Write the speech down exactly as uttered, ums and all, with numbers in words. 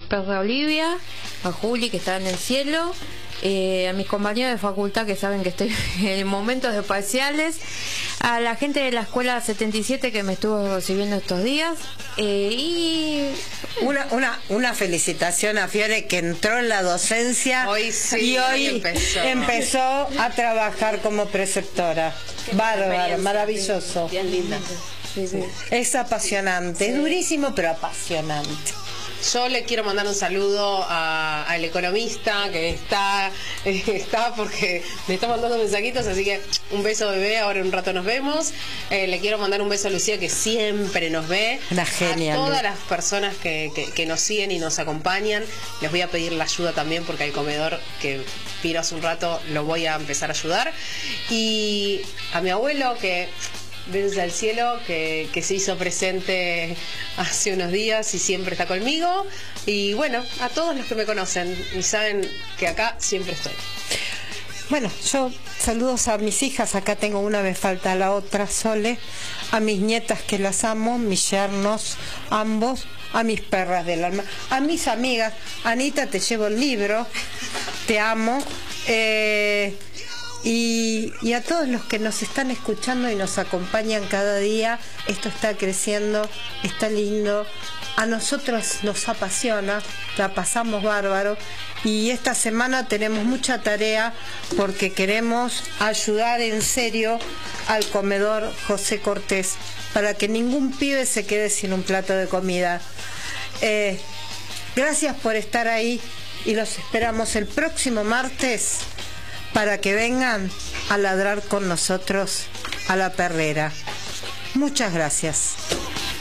perra Olivia, a Juli, que está en el cielo, eh, a mis compañeros de facultad que saben que estoy en momentos de parciales, a la gente de la escuela setenta y siete que me estuvo recibiendo estos días, eh, y una, una, una felicitación a Fiore, que entró en la docencia hoy sí, y hoy, hoy empezó. empezó a trabajar como preceptora. Bárbaro, maravilloso. Bien linda. sí, sí. Es apasionante, sí. Es durísimo pero apasionante. Yo le quiero mandar un saludo a, al economista que está, eh, está porque me está mandando mensajitos, así que un beso, bebé, ahora en un rato nos vemos. Eh, le quiero mandar un beso a Lucía, que siempre nos ve. Una genia. A todas las personas que, que, que nos siguen y nos acompañan, les voy a pedir la ayuda también, porque al comedor que vino hace un rato lo voy a empezar a ayudar. Y a mi abuelo, que... besos al cielo, que, que se hizo presente hace unos días y siempre está conmigo. Y bueno, a todos los que me conocen y saben que acá siempre estoy. Bueno, yo saludos a mis hijas, acá tengo una, me falta la otra, Sole, a mis nietas que las amo, mis yernos, ambos, a mis perras del alma, a mis amigas. Anita, te llevo el libro, te amo. Eh... Y, y a todos los que nos están escuchando y nos acompañan cada día. Esto está creciendo, está lindo, a nosotros nos apasiona, la pasamos bárbaro, y esta semana tenemos mucha tarea porque queremos ayudar en serio al comedor José Cortés para que ningún pibe se quede sin un plato de comida. Eh, gracias por estar ahí y los esperamos el próximo martes para que vengan a ladrar con nosotros a la perrera. Muchas gracias.